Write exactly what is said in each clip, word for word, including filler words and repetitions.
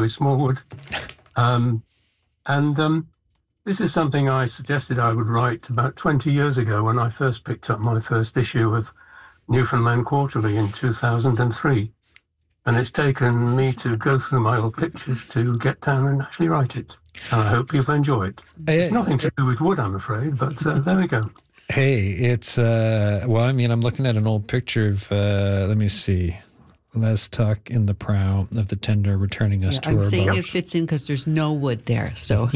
Roy Smallwood. Um, and um, this is something I suggested I would write about twenty years ago when I first picked up my first issue of Newfoundland Quarterly in two thousand three. And it's taken me to go through my old pictures to get down and actually write it. And I hope people enjoy it. It's nothing to do with wood, I'm afraid, but uh, there we go. Hey, it's, uh, well, I mean, I'm looking at an old picture of, uh, let me see, Les Tuck in the prow of the tender returning us Yeah, to I'm our saying boat. it fits in because there's no wood there, so.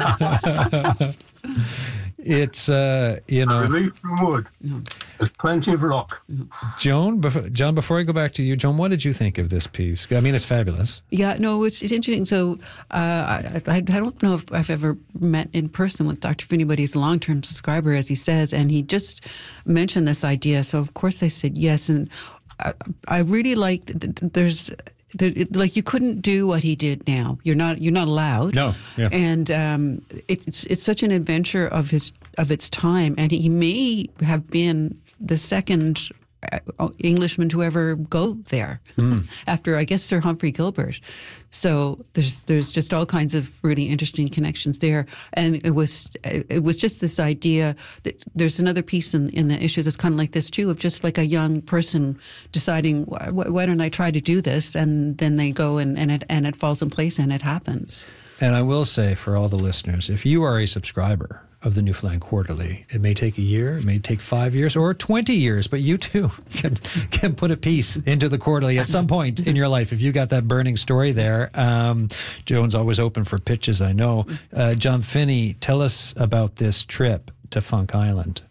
It's, uh, you know. A relief from wood. There's plenty of rock. Joan, before, John, before I go back to you, Joan, what did you think of this piece? I mean, it's fabulous. Yeah, no, it's, it's interesting. So uh, I, I, I don't know if I've ever met in person with Doctor Finney, but he's a long-term subscriber, as he says, and he just mentioned this idea. So, of course, I said yes. And I, I really like, that there's... Like you couldn't do what he did now. You're not. You're not allowed. No. Yeah. And um, it's it's such an adventure of his of its time, and he may have been the second Englishman to ever go there mm. after, I guess, Sir Humphrey Gilbert. So there's there's just all kinds of really interesting connections there. And it was it was just this idea that there's another piece in, in the issue that's kind of like this too, of just like a young person deciding, why, why don't I try to do this? And then they go and, and it and it falls in place and it happens. And I will say for all the listeners, if you are a subscriber of the Newfoundland Quarterly, it may take a year, it may take five years or twenty years, but you too can can put a piece into the Quarterly at some point in your life if you got that burning story there. Um, Joan's always open for pitches, I know. Uh, John Finney, tell us about this trip to Funk Island.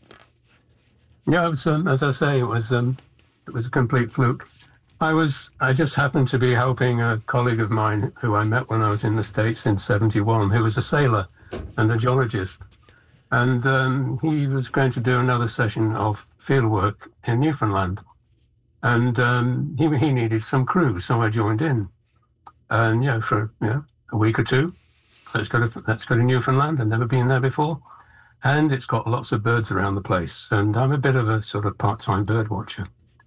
Yeah, it was, um, as I say, it was um, it was a complete fluke. I was I just happened to be helping a colleague of mine who I met when I was in the States in seventy-one, who was a sailor and a geologist. And um, he was going to do another session of fieldwork in Newfoundland. And um, he, he needed some crew, so I joined in. And, you know, for you know, a week or two, let's go to, let's go to Newfoundland. I've never been there before. And it's got lots of birds around the place. And I'm a bit of a sort of part-time bird watcher.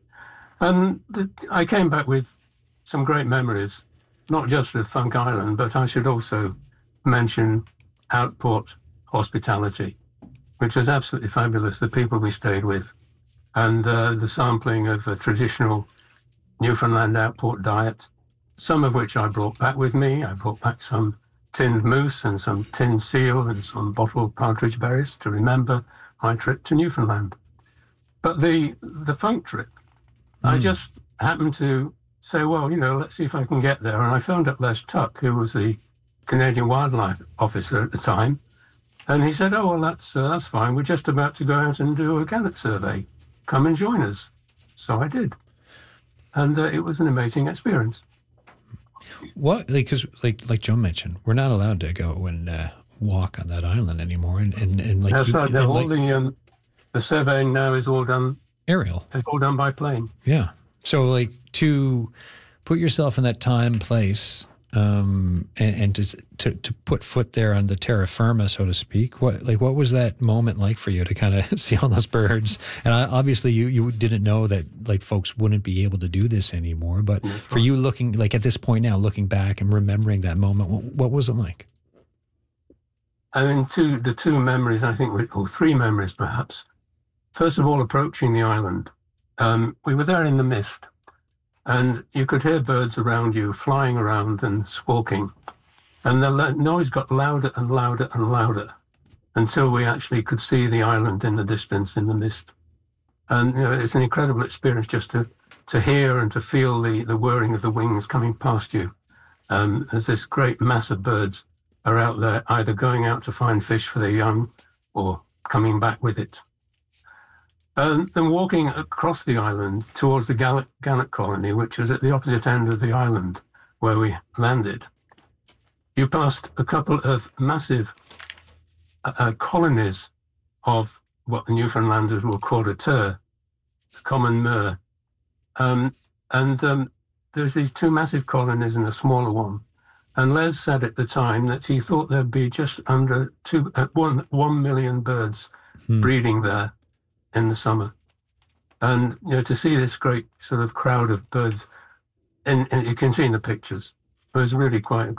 And the, I came back with some great memories, not just of Funk Island, but I should also mention Outport Hospitality, which was absolutely fabulous, the people we stayed with, and uh, the sampling of a traditional Newfoundland outport diet, some of which I brought back with me. I brought back some tinned moose and some tinned seal and some bottled partridge berries to remember my trip to Newfoundland. But the the Funk trip, mm. I just happened to say, well, you know, let's see if I can get there. And I phoned up Les Tuck, who was the Canadian Wildlife Officer at the time. And he said, oh, well, that's uh, that's fine. We're just about to go out and do a gannet survey. Come and join us. So I did. And uh, it was an amazing experience. What, like, because like, like Joe mentioned, we're not allowed to go and uh, walk on that island anymore. And, and, and like, that's you, right. and, all like, the, um, the surveying now is all done. Aerial. It's all done by plane. Yeah. So, like, to put yourself in that time, place, um, and, and to, to to put foot there on the terra firma, so to speak. What like what was that moment like for you to kind of see all those birds? And I, obviously, you you didn't know that like folks wouldn't be able to do this anymore. But That's for right. you, looking like at this point now, looking back and remembering that moment, what, what was it like? I mean, two the two memories, I think, or three memories perhaps. First of all, approaching the island. Um, we were there in the mist, and you could hear birds around you flying around and squawking. And the noise got louder and louder and louder until we actually could see the island in the distance in the mist. And you know, it's an incredible experience just to, to hear and to feel the, the whirring of the wings coming past you. Um, as this great mass of birds are out there either going out to find fish for their young or coming back with it. And then walking across the island towards the Gannet, Gannet colony, which was at the opposite end of the island where we landed, you passed a couple of massive uh, colonies of what the Newfoundlanders will call a tur, a common murre. Um, and um, there's these two massive colonies and a smaller one. And Les said at the time that he thought there'd be just under two, uh, one, one million birds hmm. breeding there in the summer. And, you know, to see this great sort of crowd of birds, and, and you can see in the pictures, it was really quite